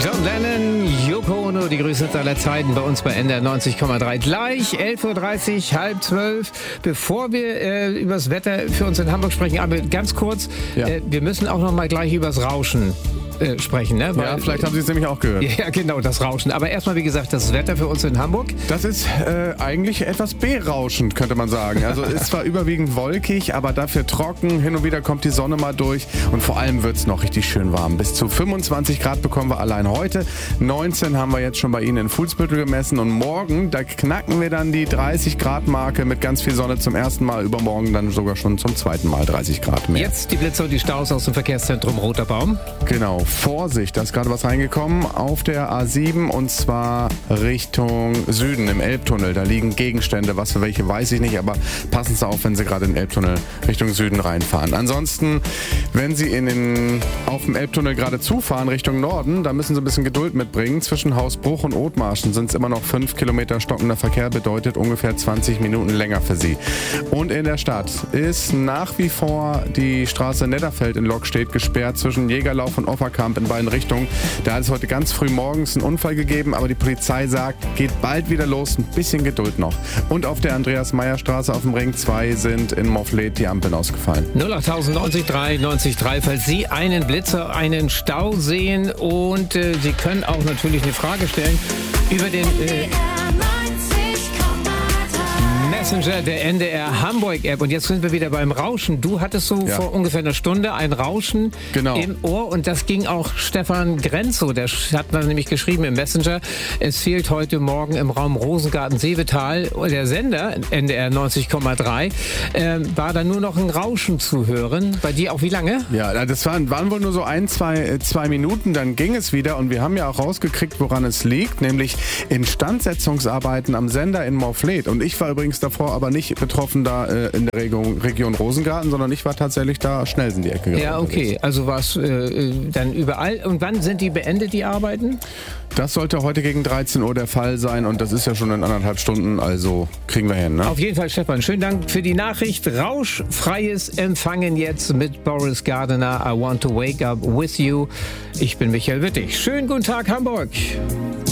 John Lennon, Yoko Ono, die größte aller Zeiten bei uns bei NDR 90,3. Gleich 11.30 Uhr, halb 12. Bevor wir über das Wetter für uns in Hamburg sprechen, aber ganz kurz, wir müssen auch noch mal gleich über das Rauschen sprechen, ne? Weil, vielleicht haben Sie es nämlich auch gehört. Ja, genau, das Rauschen. Aber erstmal, wie gesagt, das Wetter für uns in Hamburg. Das ist eigentlich etwas berauschend, könnte man sagen. Also ist zwar überwiegend wolkig, aber dafür trocken. Hin und wieder kommt die Sonne mal durch und vor allem wird es noch richtig schön warm. Bis zu 25 Grad bekommen wir allein heute. 19 haben wir jetzt schon bei Ihnen in Fuhlsbüttel gemessen und morgen, da knacken wir dann die 30 Grad Marke mit ganz viel Sonne zum ersten Mal. Übermorgen dann sogar schon zum zweiten Mal 30 Grad mehr. Jetzt die Blitze und die Staus aus dem Verkehrszentrum Roter Baum. Genau. Vorsicht, da ist gerade was reingekommen auf der A7 und zwar Richtung Süden im Elbtunnel. Da liegen Gegenstände, was für welche weiß ich nicht, aber passen Sie auf, wenn Sie gerade in den Elbtunnel Richtung Süden reinfahren. Ansonsten, wenn Sie auf dem Elbtunnel gerade zufahren Richtung Norden, da müssen Sie ein bisschen Geduld mitbringen. Zwischen Hausbruch und Othmarschen sind es immer noch 5 Kilometer stockender Verkehr, bedeutet ungefähr 20 Minuten länger für Sie. Und in der Stadt ist nach wie vor die Straße Netterfeld in Lokstedt gesperrt zwischen Jägerlauf und Offerkamp in beiden Richtungen. Da hat es heute ganz früh morgens einen Unfall gegeben, aber die Polizei sagt, geht bald wieder los, ein bisschen Geduld noch. Und auf der Andreas-Meyer-Straße auf dem Ring 2 sind in Moffleth die Ampeln ausgefallen. 08093, falls Sie einen Blitzer, einen Stau sehen und Sie können auch natürlich eine Frage stellen über den Messenger der NDR Hamburg App. Und jetzt sind wir wieder beim Rauschen. Du hattest vor ungefähr einer Stunde ein Rauschen im Ohr und das ging auch Stefan Grenzo. Der hat dann nämlich geschrieben im Messenger, es fehlt heute Morgen im Raum Rosengarten-Seevetal der Sender NDR 90,3. War da nur noch ein Rauschen zu hören. Bei dir auch wie lange? Ja, das waren wohl nur so zwei Minuten, dann ging es wieder und wir haben ja auch rausgekriegt, woran es liegt, nämlich Instandsetzungsarbeiten am Sender in Moffleth. Und ich war übrigens davor aber nicht betroffen da in der Region Rosengarten, sondern ich war tatsächlich da schnell in die Ecke gegangen. Ja, okay. Also war es dann überall. Und wann sind die beendet, die Arbeiten? Das sollte heute gegen 13 Uhr der Fall sein und das ist ja schon in 1,5 Stunden, also kriegen wir hin. Ne? Auf jeden Fall, Stefan, schönen Dank für die Nachricht. Rauschfreies Empfangen jetzt mit Boris Gardiner. I want to wake up with you. Ich bin Michael Wittig. Schönen guten Tag, Hamburg.